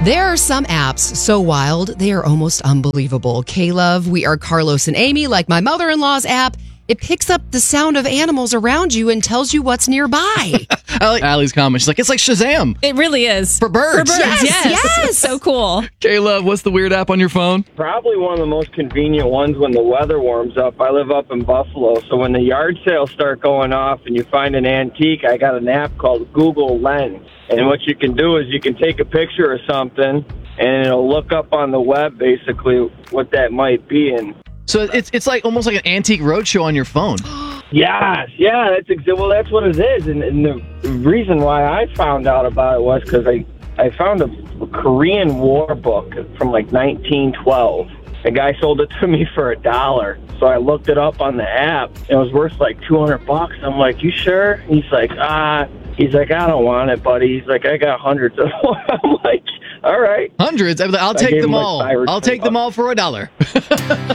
There are some apps so wild, they are almost unbelievable. K-Love, We Are Carlos and Amy, like my mother-in-law's app. It picks up the sound of animals around you and tells you what's nearby. I like Allie's comment. She's like, it's like Shazam. It really is. For birds. Yes. So cool. K-Love, what's the weird app on your phone? Probably one of the most convenient ones when the weather warms up. I live up in Buffalo, so when the yard sales start going off and you find an antique, I got an app called Google Lens. And what you can do is you can take a picture of something, and it'll look up on the web basically what that might be. And So it's like almost like an antique roadshow on your phone. yeah, that's what it is. And the reason why I found out about it was because I found a Korean War book from like 1912. A guy sold it to me for $1. So I looked it up on the app. It was worth like $200. I'm like, you sure? He's like, I don't want it, buddy. He's like, I got hundreds of them. I'm like, all right. Hundreds? I'll take them all. I'll take them all for $1.